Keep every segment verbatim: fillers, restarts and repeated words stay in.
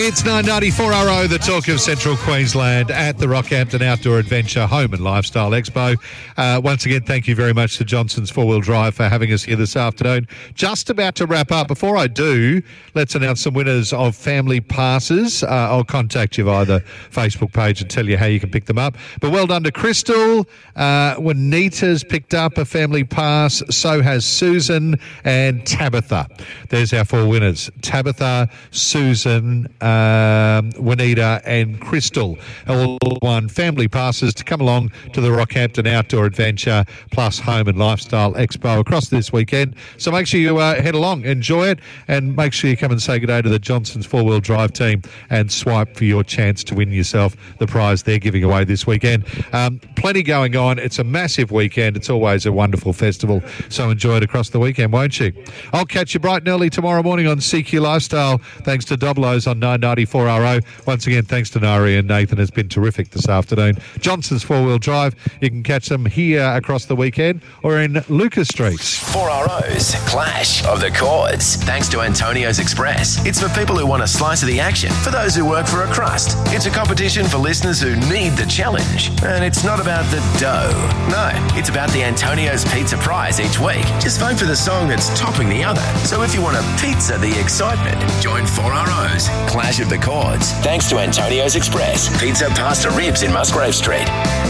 It's nine ninety-four R O, the talk of Central Queensland at the Rockhampton Outdoor Adventure Home and Lifestyle Expo. Uh, once again, thank you very much to Johnson's Four Wheel Drive for having us here this afternoon. Just about to wrap up. Before I do, let's announce some winners of family passes. Uh, I'll contact you via the Facebook page and tell you how you can pick them up. But well done to Crystal. Uh, Juanita's picked up a family pass. So has Susan and Tabitha. There's our four winners. Tabitha, Susan, um, Juanita and Crystal all won family passes to come along to the Rockhampton Outdoor Adventure plus Home and Lifestyle Expo across this weekend. So make sure you uh, head along, enjoy it, and make sure you come and say good day to the Johnson's Four Wheel Drive team and swipe for your chance to win yourself the prize they're giving away this weekend. Um, plenty going on. It's a massive weekend. It's always a wonderful festival. So enjoy it across the weekend, won't you? I'll catch you bright and early tomorrow morning on C Q Lifestyle. Thanks to Doblos on nine ninety-four R O. Once again, thanks to Nari and Nathan. Has been terrific this afternoon. Johnson's Four Wheel Drive. You can catch them here across the weekend or in Lucas Street. four R O's Clash of the Chords. Thanks to Antonio's Express. It's for people who want a slice of the action. For those who work for a crust. It's a competition for listeners who need the challenge. And it's not about the dough. No, it's about the Antonio's Pizza prize each week. Just vote for the song that's topping the other. So if you want a pizza the excitement, join four R O's Clash of the Chords. Thanks to Antonio's Express. Pizza, pasta, ribs in Musgrave Street.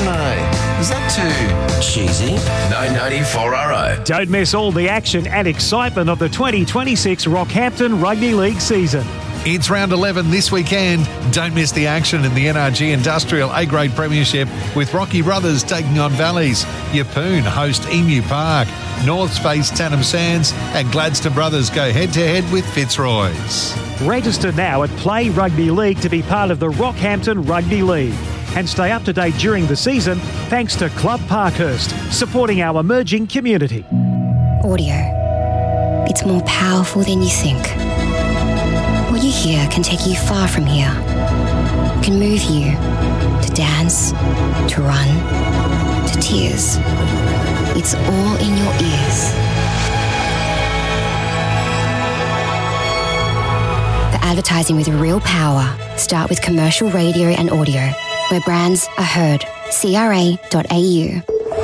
No, is that too cheesy? nine ninety-four R O. Don't miss all the action and excitement of the twenty twenty-six Rockhampton Rugby League season. It's round eleven this weekend. Don't miss the action in the N R G Industrial A-Grade Premiership with Rocky Brothers taking on Valleys. Yeppoon host Emu Park. Norths face Tannum Sands and Gladstone Brothers go head-to-head with Fitzroy's. Register now at Play Rugby League to be part of the Rockhampton Rugby League. And stay up to date during the season thanks to Club Parkhurst, supporting our emerging community. Audio. It's more powerful than you think. What you hear can take you far from here. It can move you to dance, to run, to tears. It's all in your ears. For advertising with real power, start with commercial radio and audio, where brands are heard. C R A dot A U.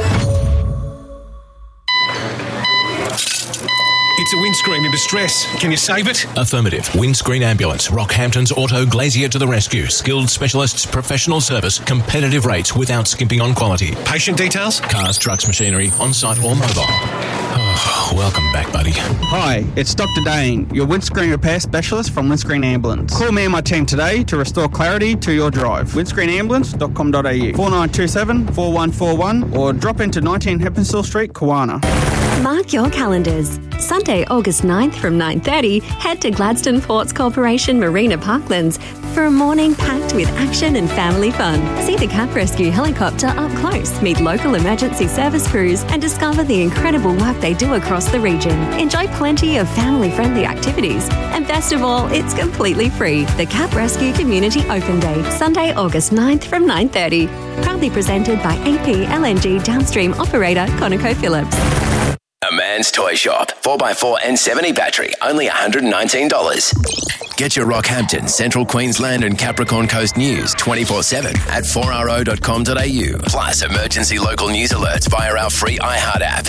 It's a windscreen in distress. Can you save it? Affirmative. Windscreen Ambulance. Rockhampton's Auto Glazier to the rescue. Skilled specialists, professional service, competitive rates without skimping on quality. Patient details? Cars, trucks, machinery, on-site or mobile. Oh, welcome back, buddy. Hi, it's Doctor Dane, your windscreen repair specialist from Windscreen Ambulance. Call me and my team today to restore clarity to your drive. windscreen ambulance dot com dot a u, four nine two seven, four one four one, or drop into nineteen Heppenstall Street, Kawana. Mark your calendars. Sunday, August ninth from nine thirty, head to Gladstone Ports Corporation Marina Parklands for a morning packed with action and family fun. See the Cap Rescue helicopter up close, meet local emergency service crews, and discover the incredible work they do across the region. Enjoy plenty of family-friendly activities. And best of all, it's completely free. The Cap Rescue Community Open Day, Sunday, August ninth from nine thirty. Proudly presented by A P L N G Downstream Operator ConocoPhillips. A Man's Toy Shop. four by four and seventy battery. Only one hundred nineteen dollars. Get your Rockhampton, Central Queensland and Capricorn Coast news twenty-four seven at four r o dot com dot a u. Plus emergency local news alerts via our free iHeart app.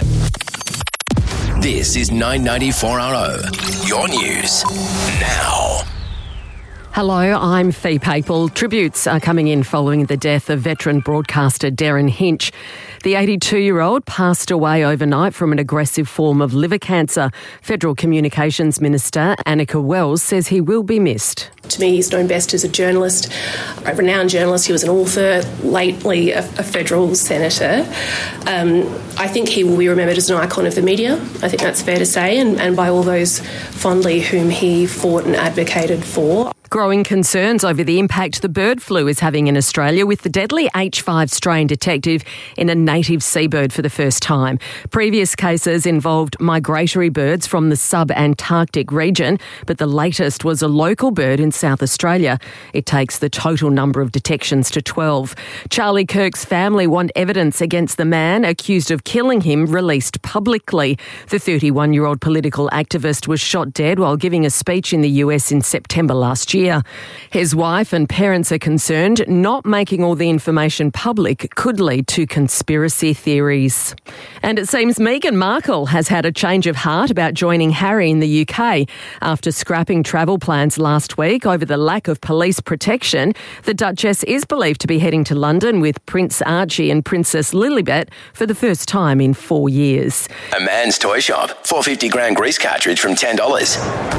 This is nine ninety-four R O. Your news now. Hello, I'm Fee Papel. Tributes are coming in following the death of veteran broadcaster Darren Hinch. The eighty-two-year-old passed away overnight from an aggressive form of liver cancer. Federal Communications Minister Annika Wells says he will be missed. To me, he's known best as a journalist, a renowned journalist. He was an author, lately a, a federal senator. Um, I think he will be remembered as an icon of the media. I think that's fair to say, and, and by all those fondly whom he fought and advocated for. Growing concerns over the impact the bird flu is having in Australia, with the deadly H five strain detected in a native seabird for the first time. Previous cases involved migratory birds from the sub-Antarctic region, but the latest was a local bird in South Australia. It takes the total number of detections to twelve. Charlie Kirk's family want evidence against the man accused of killing him released publicly. The thirty-one-year-old political activist was shot dead while giving a speech in the U S in September last year. His wife and parents are concerned not making all the information public could lead to conspiracy theories. And it seems Meghan Markle has had a change of heart about joining Harry in the U K. After scrapping travel plans last week over the lack of police protection, the Duchess is believed to be heading to London with Prince Archie and Princess Lilibet for the first time in four years. A Man's Toy Shop. four fifty gram grease cartridge from ten dollars.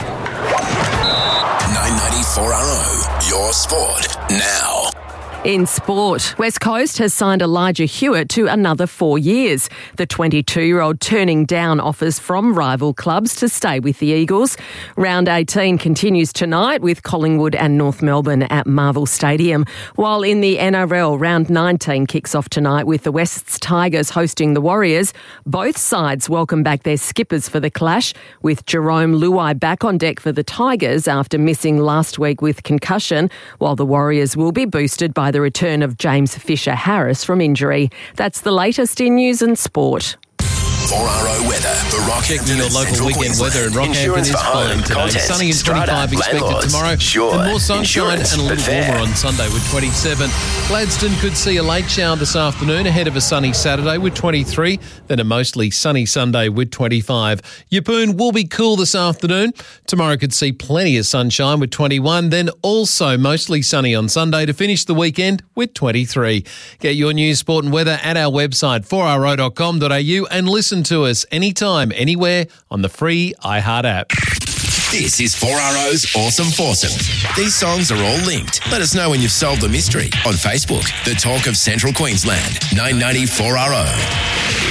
nine ninety-four R O. Your sport now. In sport, West Coast has signed Elijah Hewitt to another four years. The twenty-two-year-old turning down offers from rival clubs to stay with the Eagles. Round eighteen continues tonight with Collingwood and North Melbourne at Marvel Stadium. While in the N R L, round nineteen kicks off tonight with the Wests Tigers hosting the Warriors. Both sides welcome back their skippers for the clash, with Jerome Luai back on deck for the Tigers after missing last week with concussion, while the Warriors will be boosted by the return of James Fisher-Harris from injury. That's the latest in news and sport. four R O weather for Rockhampton. Checking your local Central weekend Queensland. weather in Rockhampton Insurance is for home, fine today. contents, Sunny and strata, twenty-five expected landlords, tomorrow. sure, and more sunshine insurance, and a but little fair. warmer on Sunday with twenty-seven. Gladstone could see a late shower this afternoon ahead of a sunny Saturday with twenty-three, then a mostly sunny Sunday with twenty-five. Yeppoon will be cool this afternoon. Tomorrow could see plenty of sunshine with twenty-one, then also mostly sunny on Sunday to finish the weekend with twenty-three. Get your news, sport and weather at our website four r o dot com dot a u and listen to us anytime, anywhere on the free iHeart app. This is four R O's Awesome Foursome. These songs are all linked. Let us know when you've solved the mystery on Facebook. The Talk of Central Queensland, nine ninety-four R O.